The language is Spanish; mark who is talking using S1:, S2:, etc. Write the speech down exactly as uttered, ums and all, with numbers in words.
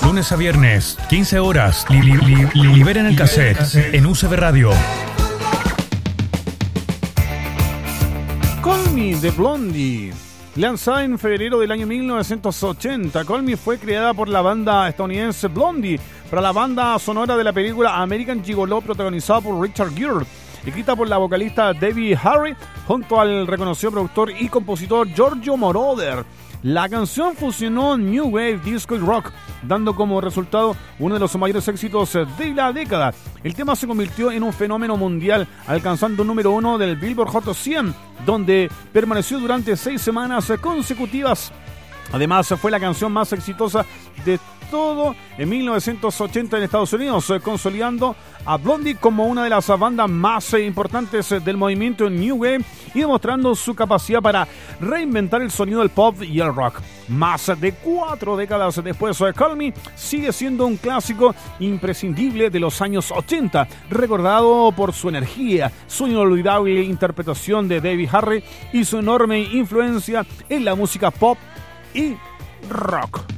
S1: Lunes a viernes, quince horas. Li- li- li- liberen el cassette en U C B Radio.
S2: Call Me de Blondie. Lanzada en febrero del año mil novecientos ochenta, Call Me fue creada por la banda estadounidense Blondie para la banda sonora de la película American Gigolo, protagonizada por Richard Gere, escrita por la vocalista Debbie Harry junto al reconocido productor y compositor Giorgio Moroder. La canción fusionó New Wave, Disco y Rock, dando como resultado uno de los mayores éxitos de la década. El tema se convirtió en un fenómeno mundial, alcanzando el número uno del Billboard Hot cien, donde permaneció durante seis semanas consecutivas. Además, fue la canción más exitosa de todo en mil novecientos ochenta en Estados Unidos, consolidando a Blondie como una de las bandas más importantes del movimiento New Wave y demostrando su capacidad para reinventar el sonido del pop y el rock. Más de cuatro décadas después, Call Me sigue siendo un clásico imprescindible de los años ochenta, recordado por su energía, su inolvidable interpretación de Debbie Harry y su enorme influencia en la música pop y rock.